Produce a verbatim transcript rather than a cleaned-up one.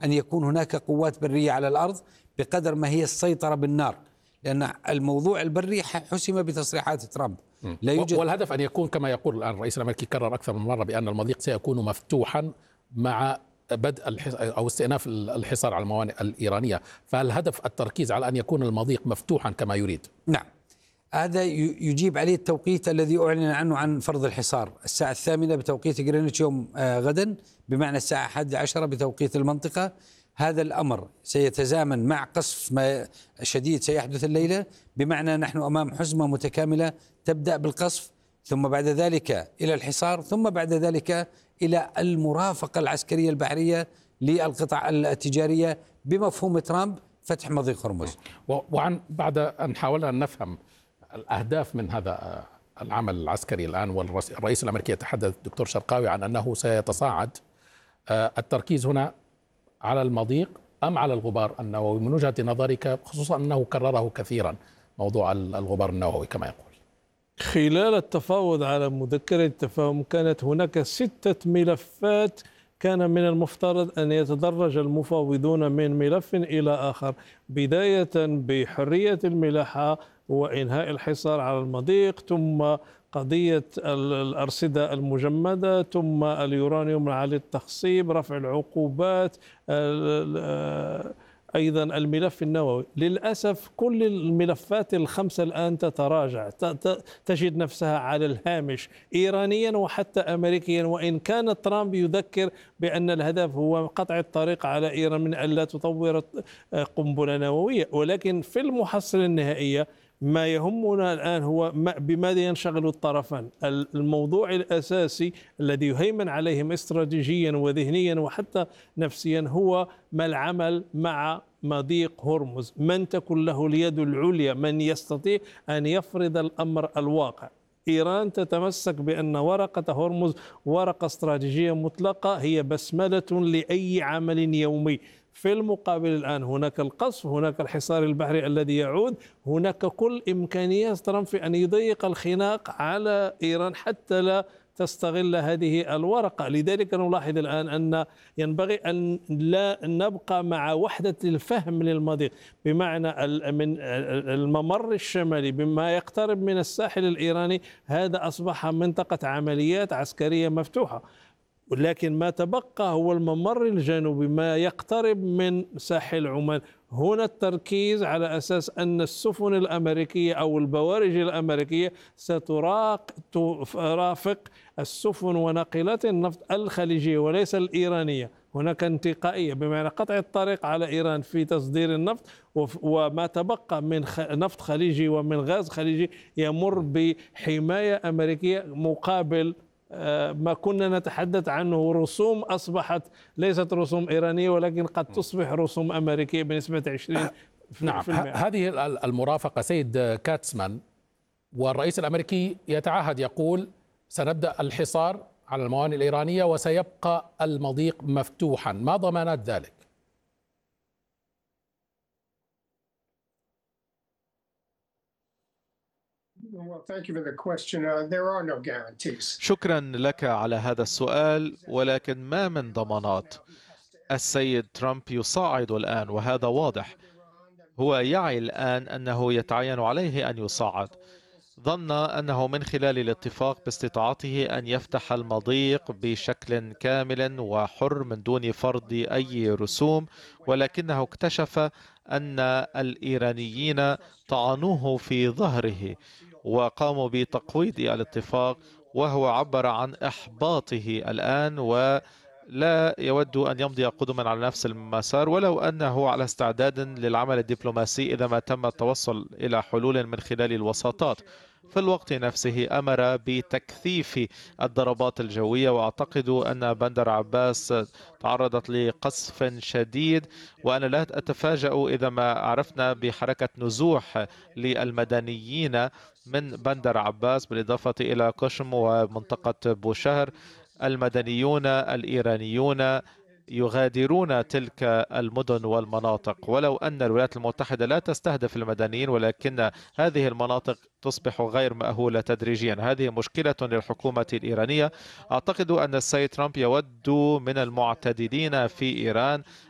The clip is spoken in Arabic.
أن يكون هناك قوات برية على الأرض بقدر ما هي السيطرة بالنار، لأن الموضوع البري حسم بتصريحات ترامب. لا يوجد، والهدف أن يكون كما يقول الآن الرئيس الأمريكي كرر أكثر من مرة بأن المضيق سيكون مفتوحا مع بدء أو استئناف الحصار على الموانئ الإيرانية. فالهدف التركيز على أن يكون المضيق مفتوحا كما يريد؟ نعم، هذا يجيب عليه التوقيت الذي أعلن عنه عن فرض الحصار، الساعة الثامنة بتوقيت غرينتش يوم غدا، بمعنى الساعة الحادية عشرة بتوقيت المنطقة. هذا الأمر سيتزامن مع قصف ما شديد سيحدث الليلة، بمعنى نحن أمام حزمة متكاملة تبدأ بالقصف، ثم بعد ذلك إلى الحصار، ثم بعد ذلك إلى المرافقة العسكرية البحرية للقطع التجارية بمفهوم ترامب فتح مضيق هرمز. وعن بعد أن حاولنا أن نفهم الأهداف من هذا العمل العسكري الآن، والرئيس الأمريكي يتحدث دكتور شرقاوي عن أنه سيتصاعد، التركيز هنا على المضيق أم على الغبار النووي من وجهة نظرك، خصوصا أنه كرره كثيرا موضوع الغبار النووي كما يقول؟ خلال التفاوض على مذكرة التفاهم كانت هناك ستة ملفات كان من المفترض أن يتدرج المفاوضون من ملف إلى آخر، بداية بحرية الملاحة وإنهاء الحصار على المضيق، ثم قضية الأرصدة المجمدة، ثم اليورانيوم عالي التخصيب، رفع العقوبات، أيضا الملف النووي. للأسف كل الملفات الخمسة الآن تتراجع، تجد نفسها على الهامش إيرانيا وحتى أمريكيا، وإن كان ترامب يذكر بأن الهدف هو قطع الطريق على إيران من أن لا تطور قنبلة نووية، ولكن في المحصلة النهائية ما يهمنا الآن هو بماذا ينشغل الطرفان. الموضوع الأساسي الذي يهيمن عليهم استراتيجيا وذهنيا وحتى نفسيا هو ما العمل مع مضيق هرمز، من تكون له اليد العليا، من يستطيع أن يفرض الأمر الواقع. إيران تتمسك بأن ورقة هرمز ورقة استراتيجية مطلقة هي بسملة لأي عمل يومي. في المقابل الآن هناك القصف، هناك الحصار البحري الذي يعود، هناك كل إمكانيات ترامب في أن يضيق الخناق على إيران حتى لا تستغل هذه الورقة. لذلك نلاحظ الآن أن ينبغي أن لا نبقى مع وحدة الفهم للمضيق، بمعنى من الممر الشمالي بما يقترب من الساحل الإيراني، هذا أصبح منطقة عمليات عسكرية مفتوحة، ولكن ما تبقى هو الممر الجنوبي ما يقترب من ساحل عمان. هنا التركيز على أساس أن السفن الأمريكية أو البوارج الأمريكية سترافق السفن وناقلات النفط الخليجية وليس الإيرانية. هناك انتقائية بمعنى قطع الطريق على إيران في تصدير النفط، وما تبقى من نفط خليجي ومن غاز خليجي يمر بحماية أمريكية مقابل ما كنا نتحدث عنه رسوم أصبحت ليست رسوم إيرانية ولكن قد تصبح رسوم أمريكية بنسبة عشرين بالمئة. نعم، هذه المرافقة سيد كاتسمان والرئيس الأمريكي يتعهد يقول سنبدأ الحصار على الموانئ الإيرانية وسيبقى المضيق مفتوحا، ما ضمانات ذلك؟ شكرا لك على هذا السؤال، ولكن ما من ضمانات. السيد ترامب يصعد الآن وهذا واضح، هو يعي الآن أنه يتعين عليه أن يصعد. ظن أنه من خلال الاتفاق باستطاعته أن يفتح المضيق بشكل كامل وحر من دون فرض أي رسوم، ولكنه اكتشف أن الإيرانيين طعنوه في ظهره وقاموا بتقويض الاتفاق، وهو عبر عن إحباطه الآن ولا يود أن يمضي قدما على نفس المسار، ولو أنه على استعداد للعمل الدبلوماسي إذا ما تم التوصل إلى حلول من خلال الوساطات. في الوقت نفسه أمر بتكثيف الضربات الجوية، وأعتقد أن بندر عباس تعرضت لقصف شديد، وأنا لا أتفاجأ إذا ما عرفنا بحركة نزوح للمدنيين من بندر عباس بالإضافة إلى قشم ومنطقة بوشهر. المدنيون الإيرانيون يغادرون تلك المدن والمناطق، ولو أن الولايات المتحدة لا تستهدف المدنيين، ولكن هذه المناطق تصبح غير مأهولة تدريجيا. هذه مشكلة للحكومة الإيرانية. أعتقد أن السيد ترامب يود من المعتدلين في إيران